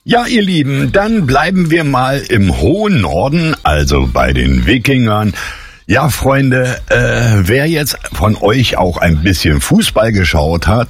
Ja, ihr Lieben, dann bleiben wir mal im hohen Norden, also bei den Wikingern. Ja, Freunde, wer jetzt von euch auch ein bisschen Fußball geschaut hat,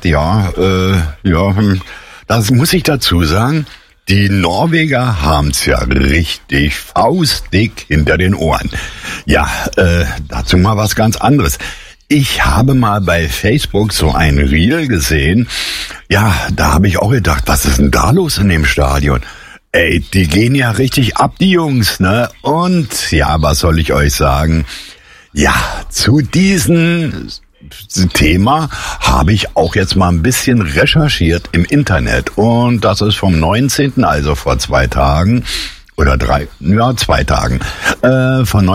das muss ich dazu sagen, die Norweger haben's ja richtig faustdick hinter den Ohren. Ja, dazu mal was ganz anderes. Ich habe mal bei Facebook so ein Reel gesehen. Ja, da habe ich auch gedacht, was ist denn da los in dem Stadion? Ey, die gehen ja richtig ab, die Jungs, ne? Und ja, was soll ich euch sagen? Ja, zu diesem Thema habe ich auch jetzt mal ein bisschen recherchiert im Internet. Und das ist vom 19., also vor 2 Tagen. Oder 2 Tagen. Von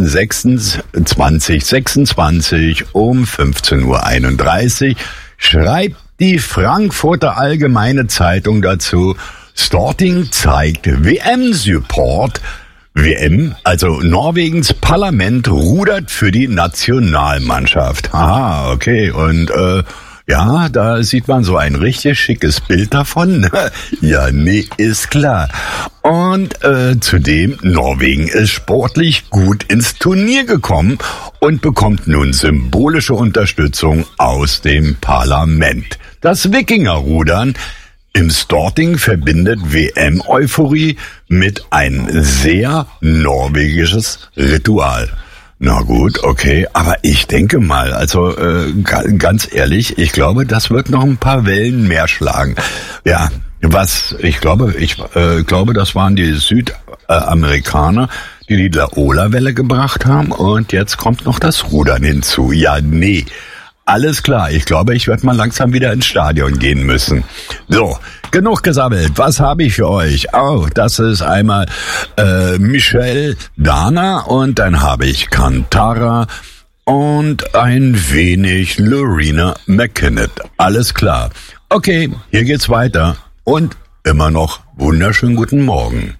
19.06.2026 um 15:31 Uhr schreibt die Frankfurter Allgemeine Zeitung dazu, Storting zeigt WM-Support. WM, also Norwegens Parlament rudert für die Nationalmannschaft. Aha, okay. Und ja, da sieht man so ein richtig schickes Bild davon. Ja, nee, ist klar. Und zudem, Norwegen ist sportlich gut ins Turnier gekommen und bekommt nun symbolische Unterstützung aus dem Parlament. Das Wikingerrudern im Storting verbindet WM-Euphorie mit ein sehr norwegisches Ritual. Na gut, okay, aber ich denke mal, also ganz ehrlich, ich glaube, das wird noch ein paar Wellen mehr schlagen. Ja, ich glaube, das waren die Südamerikaner, die die Laola-Welle gebracht haben und jetzt kommt noch das Rudern hinzu. Ja, nee. Alles klar, ich glaube, ich werde mal langsam wieder ins Stadion gehen müssen. So, genug gesammelt. Was habe ich für euch? Oh, das ist einmal Michelle Dana und dann habe ich Kantara und ein wenig Lorena McKinnon. Alles klar. Okay, hier geht's weiter und immer noch wunderschönen guten Morgen.